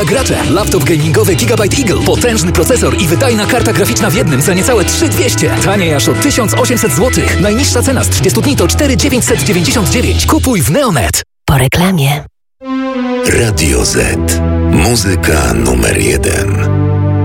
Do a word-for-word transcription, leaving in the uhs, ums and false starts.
Mega gracze. Laptop gamingowy Gigabyte Eagle. Potężny procesor i wydajna karta graficzna w jednym za niecałe trzy tysiące dwieście. Taniej aż o tysiąc osiemset złotych. Najniższa cena z trzydziestu dni to cztery tysiące dziewięćset dziewięćdziesiąt dziewięć. Kupuj w Neonet. Po reklamie. Radio Z. Muzyka numer jeden.